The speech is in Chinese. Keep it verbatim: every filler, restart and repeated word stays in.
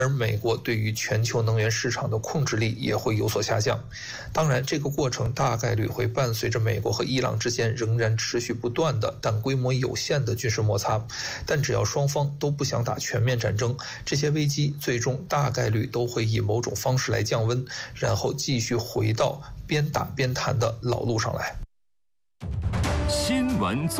而美国对于全球能源市场的控制力也会有所下降。当然，这个过程大概率会伴随着美国和伊朗之间仍然持续不断的但规模有限的军事摩擦。但只要双方都不想打全面战争，这些危机最终大概率都会以某种方式来降温，然后继续回到边打边谈的老路上来。 新闻